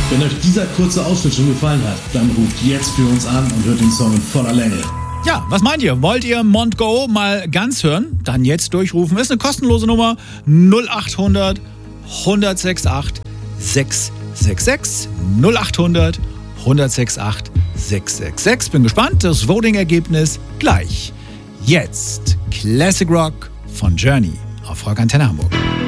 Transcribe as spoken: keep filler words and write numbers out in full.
Wenn euch dieser kurze Ausschnitt schon gefallen hat, dann ruft jetzt für uns an und hört den Song in voller Länge. Ja, was meint ihr? Wollt ihr Montgo mal ganz hören? Dann jetzt durchrufen. Ist eine kostenlose Nummer null acht hundert hundertsechsundachtzig sechshundertsechsundsechzig. null acht hundert hundertsechsundachtzig sechshundertsechsundechtzig. Bin gespannt. Das Voting-Ergebnis gleich. Jetzt Classic Rock von Journey auf Rock Antenne Hamburg.